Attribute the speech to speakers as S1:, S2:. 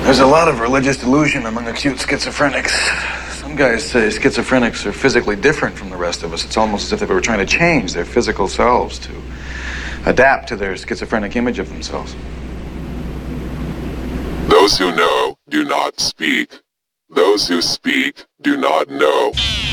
S1: There's a lot of religious delusion among acute schizophrenics. Some guys say schizophrenics are physically different from the rest of us. It's almost as if they were trying to change their physical selves to adapt to their schizophrenic image of themselves.
S2: Those who know do not speak. Those who speak do not know.